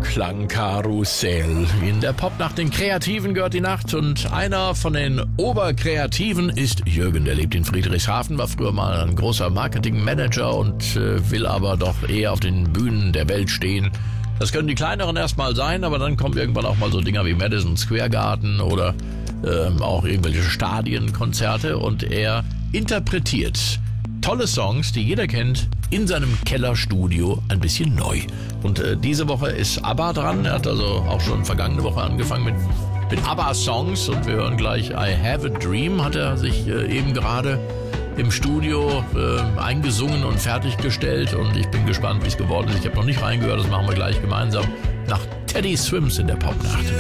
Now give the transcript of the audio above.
Klangkarussell. In der Popnacht den Kreativen gehört die Nacht und einer von den Oberkreativen ist Jürgen. Der lebt in Friedrichshafen, war früher mal ein großer Marketingmanager und will aber doch eher auf den Bühnen der Welt stehen. Das können die kleineren erstmal sein, aber dann kommen irgendwann auch mal so Dinger wie Madison Square Garden oder auch irgendwelche Stadienkonzerte und er interpretiert tolle Songs, die jeder kennt, in seinem Kellerstudio ein bisschen neu. Und diese Woche ist ABBA dran. Er hat also auch schon vergangene Woche angefangen mit ABBA-Songs und wir hören gleich I Have a Dream, hat er sich eben gerade im Studio eingesungen und fertiggestellt und ich bin gespannt, wie es geworden ist. Ich habe noch nicht reingehört, das machen wir gleich gemeinsam nach Teddy Swims in der Popnacht.